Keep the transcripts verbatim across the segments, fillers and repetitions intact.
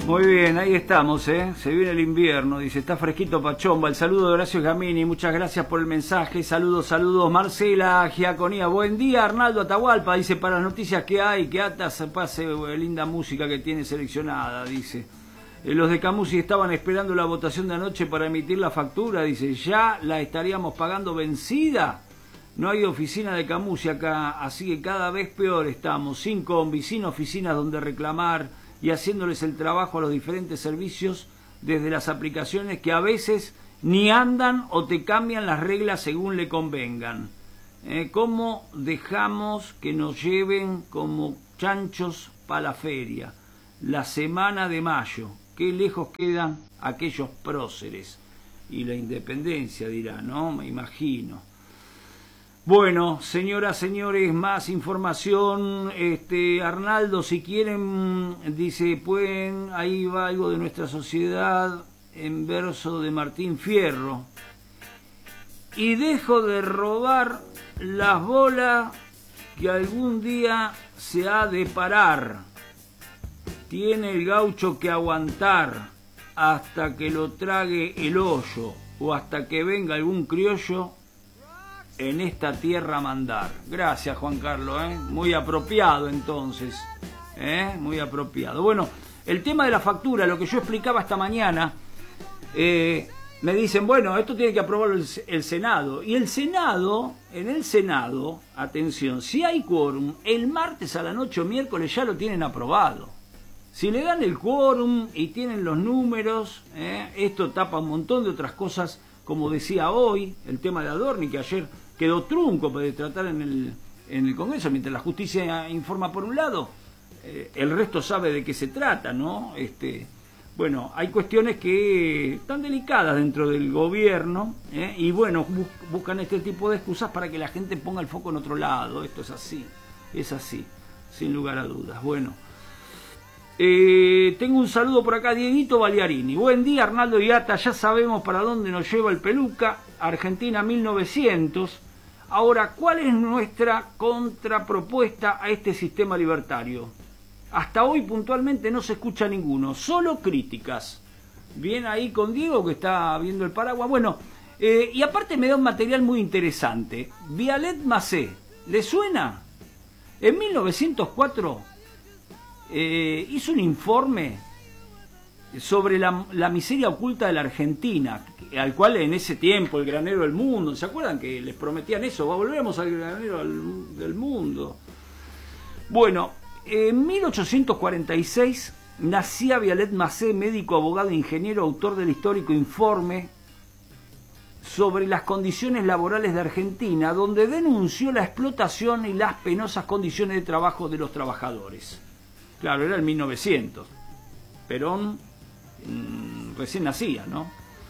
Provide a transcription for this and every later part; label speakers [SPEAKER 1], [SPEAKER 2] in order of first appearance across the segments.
[SPEAKER 1] Muy bien, ahí estamos, ¿eh? Se viene el invierno, dice, está fresquito Pachomba. El saludo de Horacio Gamini, muchas gracias por el mensaje. Saludos, saludos. Marcela Giaconía, buen día. Arnaldo Atahualpa, dice, para las noticias que hay, que Ata se pase linda música que tiene seleccionada, dice. Eh, los de Camusi estaban esperando la votación de anoche para emitir la factura, dice, ya la estaríamos pagando vencida. No hay oficina de Camusi acá, así que cada vez peor estamos, sin combi, sin oficinas donde reclamar y haciéndoles el trabajo a los diferentes servicios desde las aplicaciones que a veces ni andan o te cambian las reglas según le convengan. Eh, ¿Cómo dejamos que nos lleven como chanchos para la feria? La semana de mayo, qué lejos quedan aquellos próceres. Y la independencia dirá, ¿no? Me imagino. Bueno, señoras, señores, más información. Este, Arnaldo, si quieren, dice, pueden, ahí va algo de nuestra sociedad, en verso de Martín Fierro. Y dejo de robar las bolas que algún día se ha de parar. Tiene el gaucho que aguantar hasta que lo trague el hoyo o hasta que venga algún criollo en esta tierra mandar. Gracias, Juan Carlos, ¿eh? Muy apropiado entonces, ¿eh? Muy apropiado. Bueno, el tema de la factura, lo que yo explicaba esta mañana, eh, me dicen, bueno, esto tiene que aprobarlo el, el Senado. Y el Senado, en el Senado, atención, si hay quórum, el martes a la noche o miércoles ya lo tienen aprobado. Si le dan el quórum y tienen los números, ¿eh? Esto tapa un montón de otras cosas, como decía hoy, el tema de Adorni, que ayer quedó trunco para tratar en el, en el Congreso, mientras la justicia informa por un lado, eh, el resto sabe de qué se trata, ¿no? Este, bueno, hay cuestiones que están delicadas dentro del gobierno, ¿eh? Y bueno, bus buscan este tipo de excusas para que la gente ponga el foco en otro lado. Esto es así, es así, sin lugar a dudas. Bueno, eh, tengo un saludo por acá, Dieguito Baliarini. Buen día, Arnaldo y Ata, ya sabemos para dónde nos lleva el Peluca, Argentina mil novecientos. Ahora, ¿cuál es nuestra contrapropuesta a este sistema libertario? Hasta hoy puntualmente no se escucha ninguno, solo críticas. Bien ahí con Diego que está viendo el paraguas. Bueno, eh, y aparte me da un material muy interesante. Vialet Macé, ¿le suena? En mil novecientos cuatro eh, hizo un informe sobre la, la miseria oculta de la Argentina, al cual en ese tiempo el granero del mundo, ¿se acuerdan que les prometían eso? Volvemos al granero del, del mundo. Bueno, en mil ochocientos cuarenta y seis nacía Vialet Macé, médico, abogado, ingeniero, autor del histórico informe sobre las condiciones laborales de Argentina, donde denunció la explotación y las penosas condiciones de trabajo de los trabajadores. Claro, era el mil novecientos. Perón mmm, recién nacía, ¿no?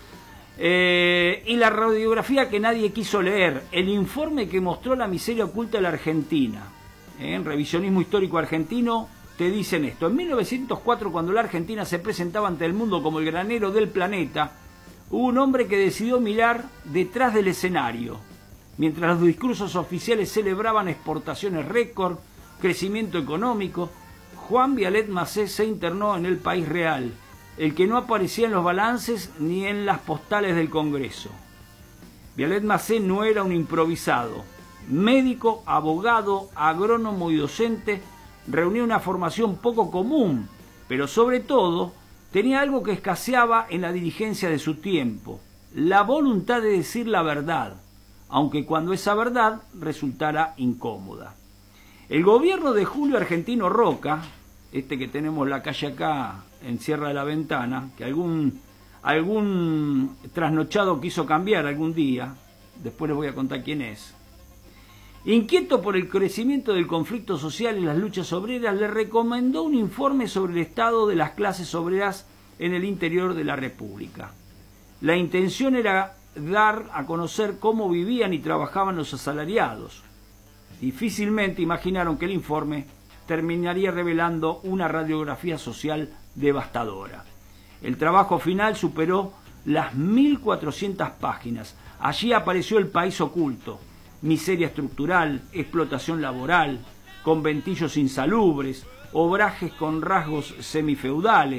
[SPEAKER 1] Eh, y la radiografía que nadie quiso leer, el informe que mostró la miseria oculta de la Argentina. ¿Eh? En Revisionismo Histórico Argentino te dicen esto. En mil novecientos cuatro, cuando la Argentina se presentaba ante el mundo como el granero del planeta, hubo un hombre que decidió mirar detrás del escenario. Mientras los discursos oficiales celebraban exportaciones récord, crecimiento económico, Juan Vialet Macé se internó en el país real, el que no aparecía en los balances ni en las postales del Congreso. Vialet Macé no era un improvisado. Médico, abogado, agrónomo y docente, reunía una formación poco común, pero sobre todo tenía algo que escaseaba en la dirigencia de su tiempo: la voluntad de decir la verdad, aunque cuando esa verdad resultara incómoda. El gobierno de Julio Argentino Roca, este que tenemos la calle acá en Sierra de la Ventana, que algún, algún trasnochado quiso cambiar algún día, después les voy a contar quién es, inquieto por el crecimiento del conflicto social y las luchas obreras, le recomendó un informe sobre el estado de las clases obreras en el interior de la República. La intención era dar a conocer cómo vivían y trabajaban los asalariados. Difícilmente imaginaron que el informe terminaría revelando una radiografía social devastadora. El trabajo final superó las mil cuatrocientas páginas. Allí apareció el país oculto: miseria estructural, explotación laboral, conventillos insalubres, obrajes con rasgos semifeudales,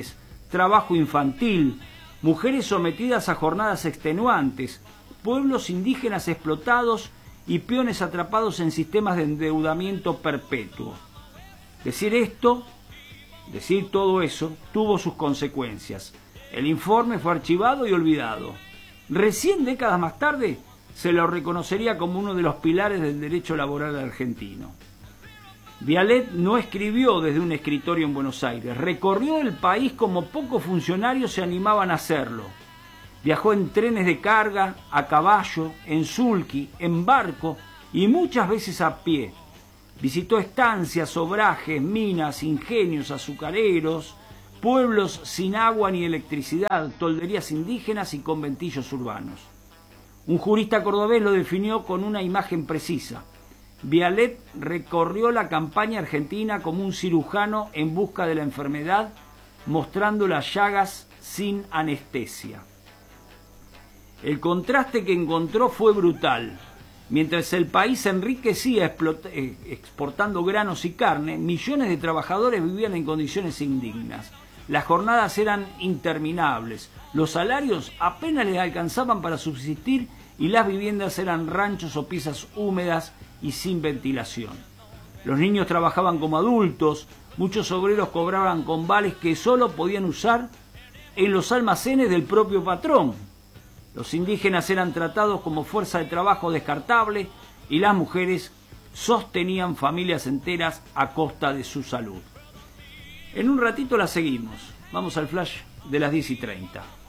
[SPEAKER 1] trabajo infantil, mujeres sometidas a jornadas extenuantes, pueblos indígenas explotados y peones atrapados en sistemas de endeudamiento perpetuo. Decir esto, decir todo eso, tuvo sus consecuencias. El informe fue archivado y olvidado. Recién décadas más tarde se lo reconocería como uno de los pilares del derecho laboral argentino. Vialet no escribió desde un escritorio en Buenos Aires, recorrió el país como pocos funcionarios se animaban a hacerlo. Viajó en trenes de carga, a caballo, en sulky, en barco y muchas veces a pie. Visitó estancias, obrajes, minas, ingenios, azucareros, pueblos sin agua ni electricidad, tolderías indígenas y conventillos urbanos. Un jurista cordobés lo definió con una imagen precisa. Vialet recorrió la campaña argentina como un cirujano en busca de la enfermedad, mostrando las llagas sin anestesia. El contraste que encontró fue brutal. Mientras el país se enriquecía exportando granos y carne, millones de trabajadores vivían en condiciones indignas. Las jornadas eran interminables, los salarios apenas les alcanzaban para subsistir y las viviendas eran ranchos o piezas húmedas y sin ventilación. Los niños trabajaban como adultos, muchos obreros cobraban con vales que solo podían usar en los almacenes del propio patrón. Los indígenas eran tratados como fuerza de trabajo descartable y las mujeres sostenían familias enteras a costa de su salud. En un ratito la seguimos. Vamos al flash de las diez y treinta.